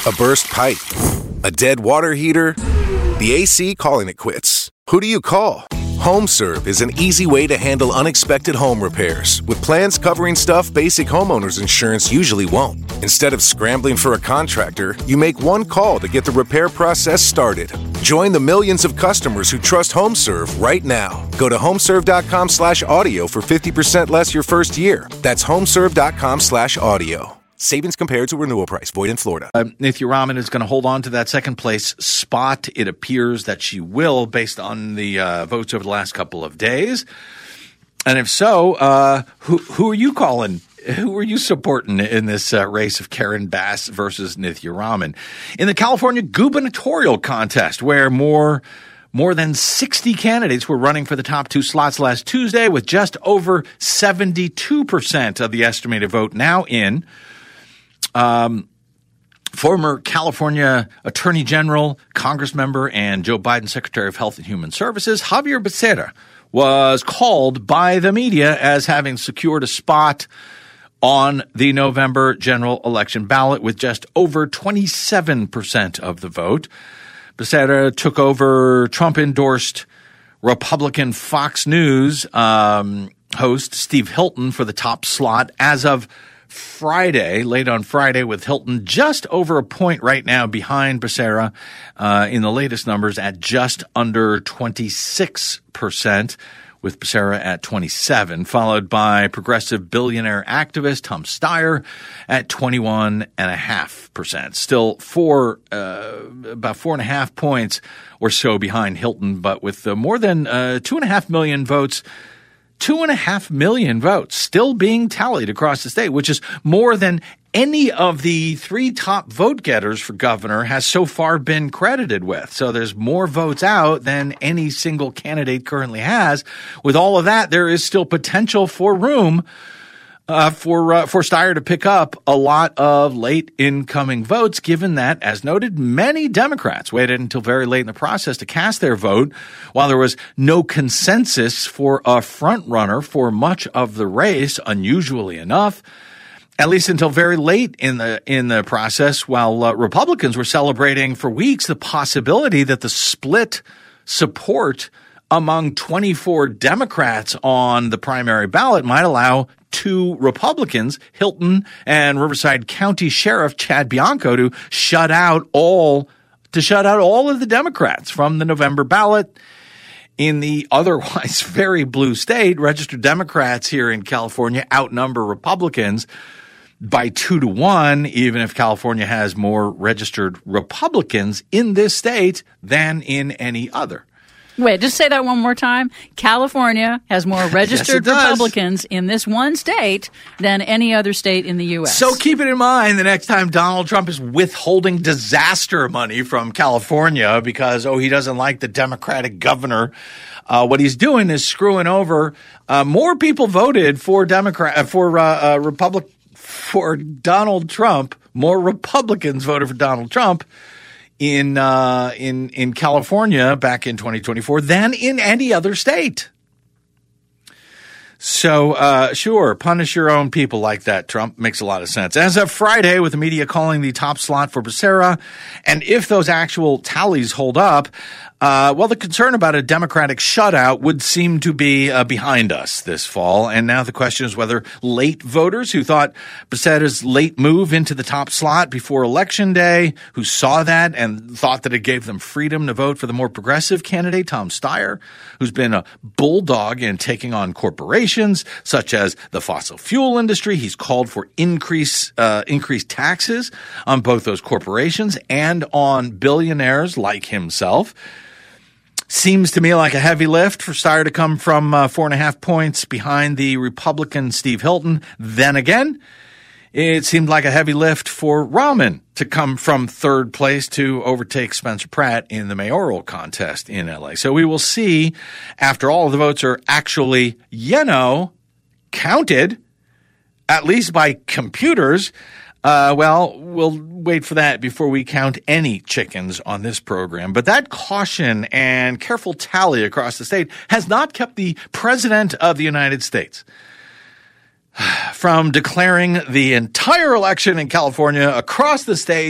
A burst pipe? A dead water heater? The AC calling it quits? Who do you call? HomeServe is an easy way to handle unexpected home repairs with plans covering stuff basic homeowners insurance usually won't. Instead of scrambling for a contractor, you make one call to get the repair process started. Join the millions of customers who trust HomeServe right now. Go to homeserve.com/audio for 50% less your first year. That's homeserve.com/audio. Savings compared to renewal price. Void in Florida. Nithya Raman is going to hold on to that second place spot. It appears that she will, based on the votes over the last couple of days. And if so, who are you calling? Who are you supporting in this race of Karen Bass versus Nithya Raman? In the California gubernatorial contest, where more than 60 candidates were running for the top two slots last Tuesday, with just over 72% of the estimated vote now in. Former California Attorney General, Congress member, and Joe Biden Secretary of Health and Human Services, Xavier Becerra, was called by the media as having secured a spot on the November general election ballot with just over 27% of the vote. Becerra took over Trump-endorsed Republican Fox News host Steve Hilton for the top slot as of Friday, late on Friday, with Hilton just over a point right now behind Becerra in the latest numbers at just under 26%, with Becerra at 27%, followed by progressive billionaire activist Tom Steyer at 21.5%. Still about 4.5 points or so behind Hilton, but with more than 2.5 million votes. 2.5 million votes still being tallied across the state, which is more than any of the three top vote getters for governor has so far been credited with. So there's more votes out than any single candidate currently has. With all of that, there is still potential for room for Steyer to pick up a lot of late incoming votes, given that, as noted, many Democrats waited until very late in the process to cast their vote, while there was no consensus for a front runner for much of the race, unusually enough, at least until very late in the process, while Republicans were celebrating for weeks the possibility that the split support among 24 Democrats on the primary ballot might allow two Republicans, Hilton and Riverside County Sheriff Chad Bianco, to shut out all of the Democrats from the November ballot. In the otherwise very blue state, registered Democrats here in California outnumber Republicans by 2-1, even if California has more registered Republicans in this state than in any other. Wait, just say that one more time. California has more registered Republicans in this one state than any other state in the U.S. So keep it in mind the next time Donald Trump is withholding disaster money from California because, he doesn't like the Democratic governor. What he's doing is screwing over. More people voted for for Donald Trump. More Republicans voted for Donald Trump in California back in 2024 than in any other state. So, sure, punish your own people like that, Trump. Makes a lot of sense. As of Friday, with the media calling the top slot for Becerra, and if those actual tallies hold up, the concern about a Democratic shutout would seem to be behind us this fall. And now the question is whether late voters who thought Becerra's late move into the top slot before Election Day, who saw that and thought that it gave them freedom to vote for the more progressive candidate, Tom Steyer, who's been a bulldog in taking on corporations such as the fossil fuel industry. He's called for increased taxes on both those corporations and on billionaires like himself. Seems to me like a heavy lift for Steyer to come from 4.5 points behind the Republican Steve Hilton. Then again, it seemed like a heavy lift for Raman to come from third place to overtake Spencer Pratt in the mayoral contest in L.A. So we will see after all of the votes are actually, counted, at least by computers. We'll wait for that before we count any chickens on this program. But that caution and careful tally across the state has not kept the President of the United States from declaring the entire election in California across the state